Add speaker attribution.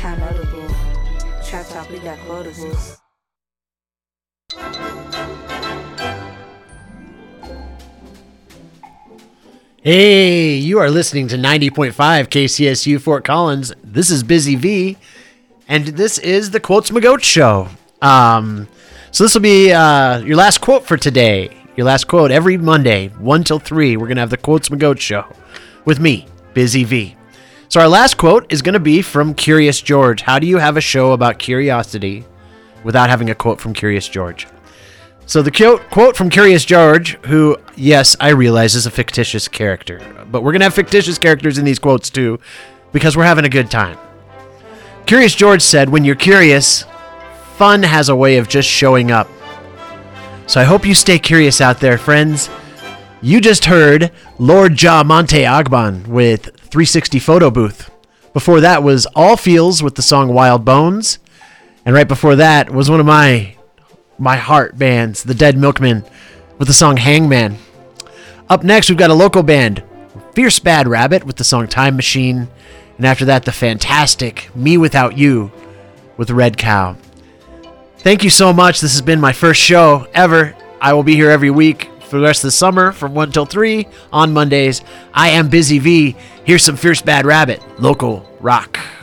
Speaker 1: Notable. Trap Talk, we got quotables.
Speaker 2: Hey, you are listening to 90.5 KCSU Fort Collins. This is Busy V, and this is the Quotes McGoat Show. So this will be your last quote for today. Your last quote every Monday, 1 till 3. We're going to have the Quotes McGoat Show with me, Busy V. So our last quote is going to be from Curious George. How do you have a show about curiosity without having a quote from Curious George? So the quote from Curious George, who, yes, I realize is a fictitious character, but we're going to have fictitious characters in these quotes too, because we're having a good time. Curious George said, "When you're curious, fun has a way of just showing up." So I hope you stay curious out there, friends. You just heard Lord Ja Monte Agban with 360 Photo Booth. Before that was All Feels with the song Wild Bones. And right before that was one of my heart bands, the Dead Milkmen, with the song Hangman. Up next, we've got a local band, Fierce Bad Rabbit, with the song Time Machine. And after that, the fantastic Me Without You with Red Cow. Thank you so much. This has been my first show ever. I will be here every week for the rest of the summer from 1 till 3 on Mondays. I am Busy V. Here's some Fierce Bad Rabbit, local rock.